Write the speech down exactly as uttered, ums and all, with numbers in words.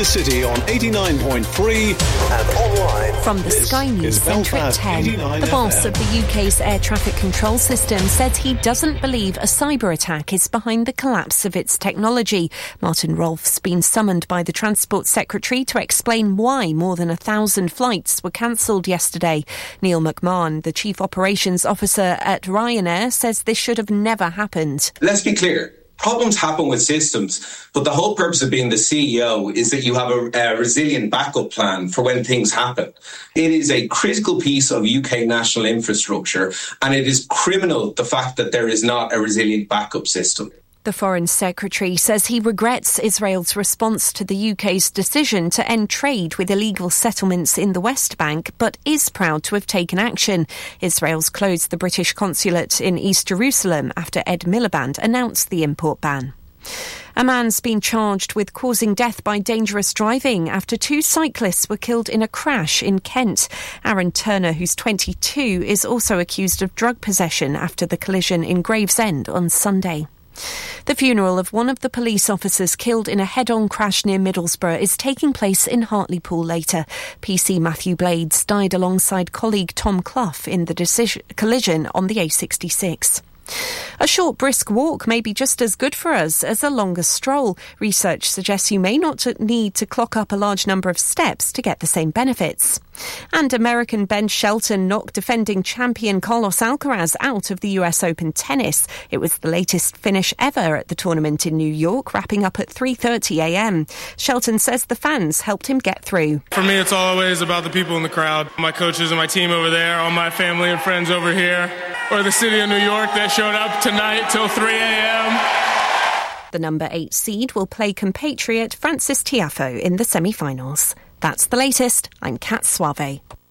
the city on eighty-nine point three and online. From the This Sky News is Centre at Belfast ten, eighty-nine the boss F M. of the U K's air traffic control system says he doesn't believe a cyber attack is behind the collapse of its technology. Martin Rolfe's been summoned by the Transport Secretary to explain why more than a thousand flights were cancelled yesterday. Neil McMahon, the Chief Operations Officer at Ryanair, says this should have never happened. Let's be clear. Problems happen with systems, but the whole purpose of being the C E O is that you have a, a resilient backup plan for when things happen. It is a critical piece of U K national infrastructure, and it is criminal the fact that there is not a resilient backup system. The Foreign Secretary says he regrets Israel's response to the U K's decision to end trade with illegal settlements in the West Bank, but is proud to have taken action. Israel's closed the British consulate in East Jerusalem after Ed Miliband announced the import ban. A man's been charged with causing death by dangerous driving after two cyclists were killed in a crash in Kent. Aaron Turner, who's twenty-two, is also accused of drug possession after the collision in Gravesend on Sunday. The funeral of one of the police officers killed in a head-on crash near Middlesbrough is taking place in Hartlepool later. P C Matthew Blades died alongside colleague Tom Clough in the decision, collision on the A sixty-six. A short brisk walk may be just as good for us as a longer stroll. Research suggests you may not need to clock up a large number of steps to get the same benefits. And American Ben Shelton knocked defending champion Carlos Alcaraz out of the U S Open tennis. It was the latest finish ever at the tournament in New York, wrapping up at three thirty a m. Shelton says the fans helped him get through. For me, it's always about the people in the crowd. My coaches and my team over there, all my family and friends over here, or the city of New York that showed up tonight till three a m. The number eight seed will play compatriot Francis Tiafoe in the semi-finals. That's the latest. I'm Kat Suave.